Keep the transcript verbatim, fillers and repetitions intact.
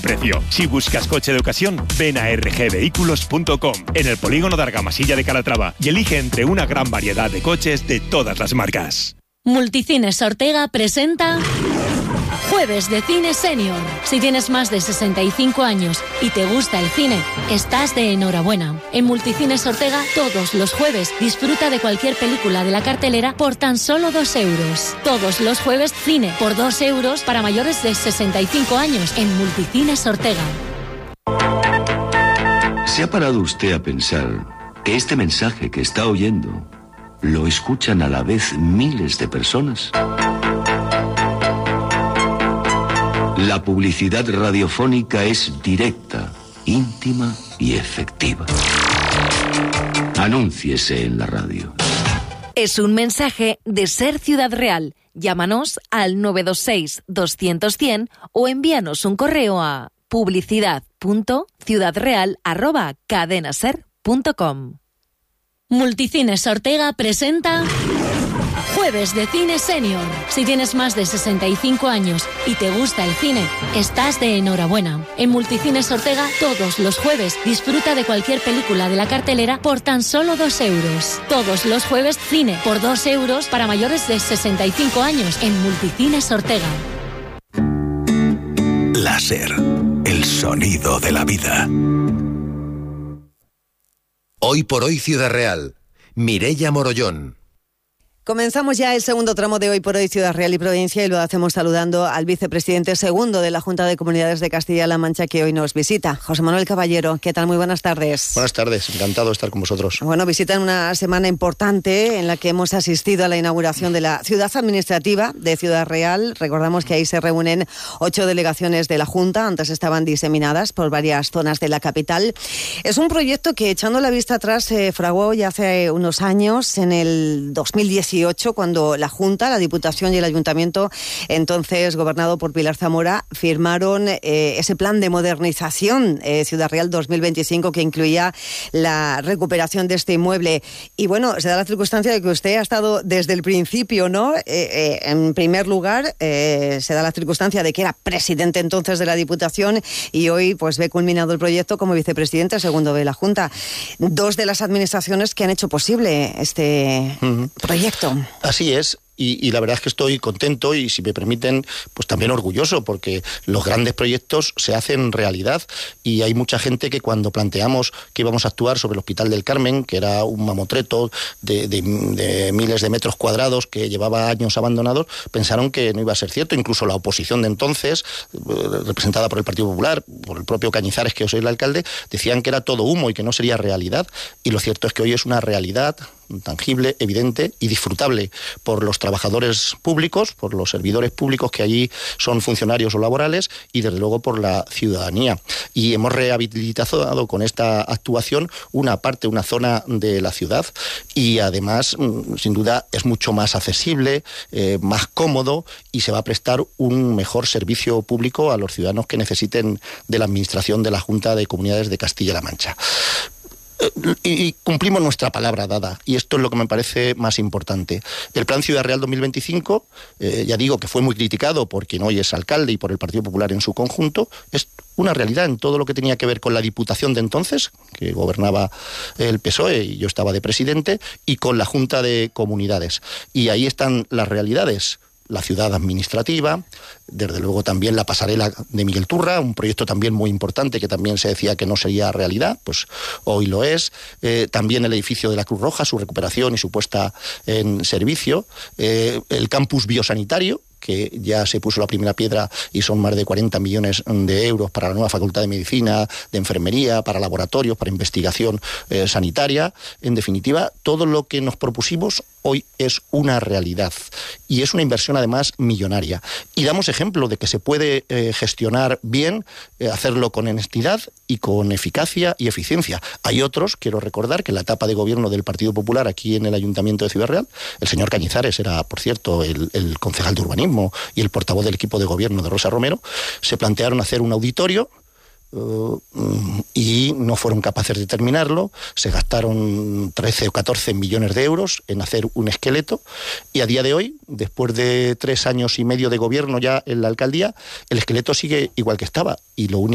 precio. Si buscas coche de ocasión, ven a r g vehículos punto com, en el polígono de Argamasilla de Calatrava, y elige entre una gran variedad de coches de todas las marcas. Multicines Ortega presenta Jueves de Cine Senior. Si tienes más de sesenta y cinco años y te gusta el cine, estás de enhorabuena. En Multicines Ortega, todos los jueves, disfruta de cualquier película de la cartelera por tan solo dos euros. Todos los jueves, cine por dos euros para mayores de sesenta y cinco años en Multicines Ortega. ¿Se ha parado usted a pensar que este mensaje que está oyendo lo escuchan a la vez miles de personas? La publicidad radiofónica es directa, íntima y efectiva. Anúnciese en la radio. Es un mensaje de Ser Ciudad Real. Llámanos al nueve dos seis, doscientos, cien o envíanos un correo a publicidad punto ciudadreal arroba cadenaser punto com. Multicines Ortega presenta Jueves de Cine Senior. Si tienes más de sesenta y cinco años y te gusta el cine, estás de enhorabuena. En Multicines Ortega, todos los jueves, disfruta de cualquier película de la cartelera por tan solo dos euros. Todos los jueves, cine por dos euros para mayores de sesenta y cinco años en Multicines Ortega. Láser, el sonido de la vida. Hoy por hoy Ciudad Real. Mireia Morollón. Comenzamos ya el segundo tramo de Hoy por Hoy Ciudad Real y Provincia y lo hacemos saludando al vicepresidente segundo de la Junta de Comunidades de Castilla-La Mancha que hoy nos visita, José Manuel Caballero. ¿Qué tal? Muy buenas tardes. Buenas tardes, encantado de estar con vosotros. Bueno, visita en una semana importante en la que hemos asistido a la inauguración de la ciudad administrativa de Ciudad Real. Recordamos que ahí se reúnen ocho delegaciones de la Junta, antes estaban diseminadas por varias zonas de la capital. Es un proyecto que, echando la vista atrás, se fraguó ya hace unos años, en el dos mil dieciocho, cuando la Junta, la Diputación y el Ayuntamiento, entonces gobernado por Pilar Zamora, firmaron eh, ese plan de modernización eh, Ciudad Real dos mil veinticinco que incluía la recuperación de este inmueble. Y bueno, se da la circunstancia de que usted ha estado desde el principio, ¿no? Eh, eh, en primer lugar, eh, se da la circunstancia de que era presidente entonces de la Diputación y hoy pues ve culminado el proyecto como vicepresidente segundo de la Junta. Dos de las administraciones que han hecho posible este uh-huh. proyecto. Así es. Y, y la verdad es que estoy contento y, si me permiten, pues también orgulloso, porque los grandes proyectos se hacen realidad y hay mucha gente que cuando planteamos que íbamos a actuar sobre el Hospital del Carmen, que era un mamotreto de, de, de miles de metros cuadrados que llevaba años abandonados, pensaron que no iba a ser cierto. Incluso la oposición de entonces, representada por el Partido Popular, por el propio Cañizares, que yo soy el alcalde, decían que era todo humo y que no sería realidad. Y lo cierto es que hoy es una realidad tangible, evidente y disfrutable por los trabajadores públicos, por los servidores públicos que allí son funcionarios o laborales y desde luego por la ciudadanía. Y hemos rehabilitado con esta actuación una parte, una zona de la ciudad y además, sin duda, es mucho más accesible, eh, más cómodo y se va a prestar un mejor servicio público a los ciudadanos que necesiten de la administración de la Junta de Comunidades de Castilla-La Mancha. Y cumplimos nuestra palabra dada, y esto es lo que me parece más importante. El Plan Ciudad Real dos mil veinticinco, eh, ya digo que fue muy criticado por quien hoy es alcalde y por el Partido Popular en su conjunto, es una realidad en todo lo que tenía que ver con la Diputación de entonces, que gobernaba el P S O E y yo estaba de presidente, y con la Junta de Comunidades. Y ahí están las realidades. La ciudad administrativa, desde luego también la pasarela de Miguel Turra, un proyecto también muy importante que también se decía que no sería realidad, pues hoy lo es. Eh, también el edificio de la Cruz Roja, su recuperación y su puesta en servicio. Eh, el campus biosanitario, que ya se puso la primera piedra y son más de cuarenta millones de euros para la nueva Facultad de Medicina, de Enfermería, para laboratorios, para investigación eh, sanitaria. En definitiva, todo lo que nos propusimos hoy es una realidad y es una inversión además millonaria. Y damos ejemplo de que se puede eh, gestionar bien, eh, hacerlo con honestidad y con eficacia y eficiencia. Hay otros, quiero recordar, que en la etapa de gobierno del Partido Popular aquí en el Ayuntamiento de Ciudad Real, el señor Cañizares era, por cierto, el, el concejal de urbanismo y el portavoz del equipo de gobierno de Rosa Romero, se plantearon hacer un auditorio Uh, y no fueron capaces de terminarlo. Se gastaron trece o catorce millones de euros en hacer un esqueleto y a día de hoy, después de tres años y medio de gobierno ya en la alcaldía, el esqueleto sigue igual que estaba y lo único